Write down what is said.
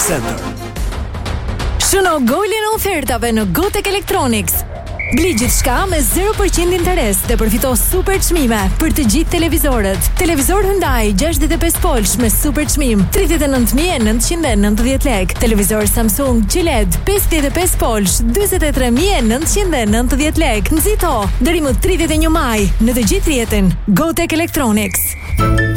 Center. Shuno golin e ofertave në Gotek Electronics. Bli gjithçka me 0% interes dhe përfito super çmime për të gjithë televizorët. Televizor Hyundai 65 polsh me super çmim 39.990 lek. Televizor Samsung QLED 55 polsh 43.990 lek. Nxito deri më 31 maj në të gjithë rrjetin Gotek Electronics.